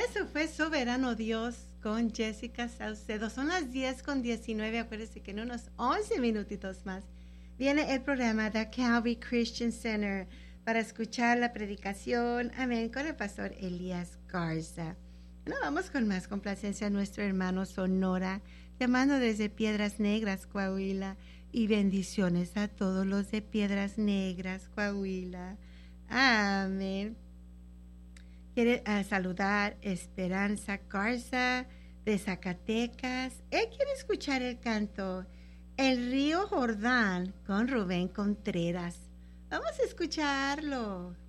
Eso fue Soberano Dios con Jessica Saucedo. Son las 10:19. Acuérdense que en unos 11 minutitos más viene el programa The Calvary Christian Center para escuchar la predicación, amén, con el pastor Elías Garza. Bueno, vamos con más complacencia a nuestro hermano Sonora, llamando desde Piedras Negras, Coahuila, y bendiciones a todos los de Piedras Negras, Coahuila. Amén. Quiere saludar Esperanza Garza de Zacatecas. Él quiere escuchar el canto El Río Jordán con Rubén Contreras. Vamos a escucharlo.